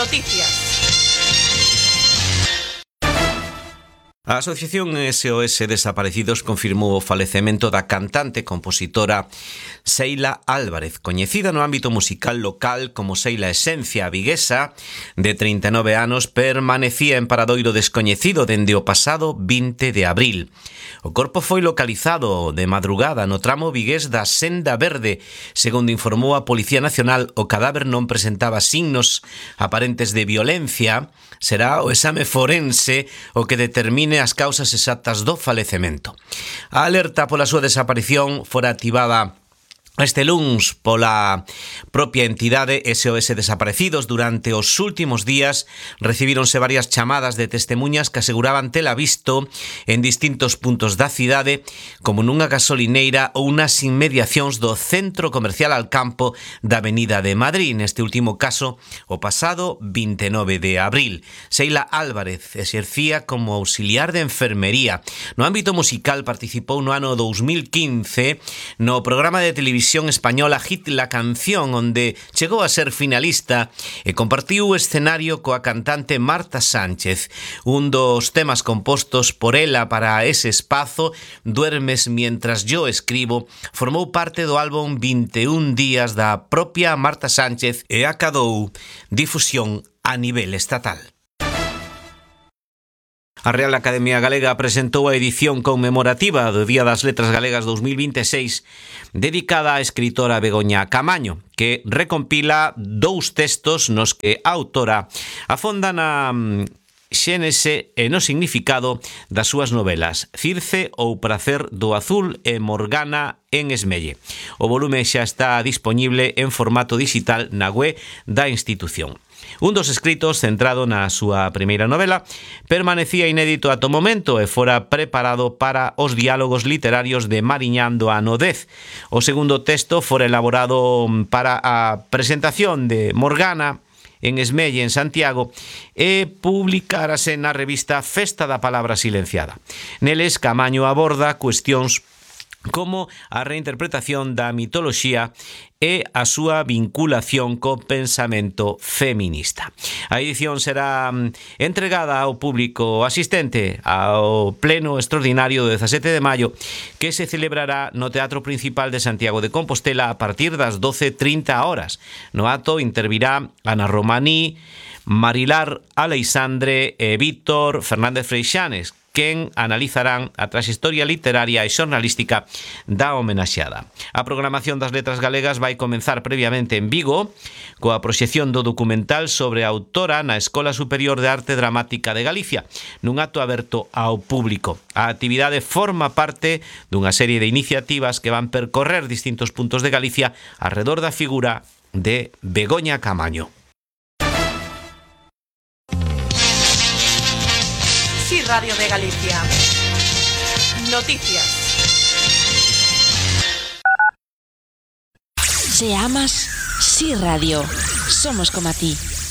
Noticias. A Asociación SOS Desaparecidos confirmou o falecemento da cantante e compositora Seila Álvarez, coñecida no ámbito musical local como Seila Esencia, viguesa, de 39 anos, permanecía en paradoiro descoñecido dende o pasado 20 de abril. O corpo foi localizado de madrugada no tramo vigués da Senda Verde. Segundo informou a Policía Nacional, o cadáver non presentaba signos aparentes de violencia. Será o exame forense o que determine as causas exactas do falecemento. A alerta pola súa desaparición fora activada este luns pola propia entidade SOS Desaparecidos. Durante os últimos días recibíronse varias chamadas de testemuñas que aseguraban tela visto en distintos puntos da cidade, como nunha gasolineira ou nas inmediacións do Centro Comercial Alcampo da Avenida de Madrid, neste último caso o pasado 29 de abril. Seila Álvarez exercía como auxiliar de enfermería. No ámbito musical participou no ano 2015 no programa de televisión española Hit la Canción, onde chegou a ser finalista e compartiu o escenario coa cantante Marta Sánchez. Un dos temas compostos por ela para ese espazo, Duermes mientras yo escribo, formou parte do álbum 21 días da propia Marta Sánchez e acadou difusión a nivel estatal. A Real Academia Galega presentou a edición conmemorativa do Día das Letras Galegas 2026 dedicada á escritora Begoña Camaño, que recompila dous textos nos que a autora afonda na xénese e no significado das súas novelas Circe ou Prazer do Azul e Morgana en Esmelle. O volume xa está disponible en formato digital na web da institución. Un dos escritos, centrado na súa primeira novela, permanecía inédito ata o momento e fora preparado para os diálogos literarios de Mariñando a ano 10. O segundo texto fora elaborado para a presentación de Morgana en Esmelle, en Santiago, e publicárase na revista Festa da Palabra Silenciada. Neles, Camaño aborda cuestións como a reinterpretación da mitoloxía e a súa vinculación co pensamento feminista. A edición será entregada ao público asistente ao pleno extraordinario do 17 de maio que se celebrará no Teatro Principal de Santiago de Compostela a partir das 12:30 horas. No acto intervirá Ana Romaní, Marilar Aleixandre e Víctor Fernández Freixanes, quen analizarán a traxectoria literaria e xornalística da homenaxeada. A programación das letras galegas vai comenzar previamente en Vigo, coa proxección do documental sobre a autora na Escola Superior de Arte Dramática de Galicia, nun acto aberto ao público. A actividade forma parte dunha serie de iniciativas que van percorrer distintos puntos de Galicia arredor da figura de Begoña Camaño. Sí, Radio de Galicia. Noticias. Si amas, Sí Radio. Somos como a ti.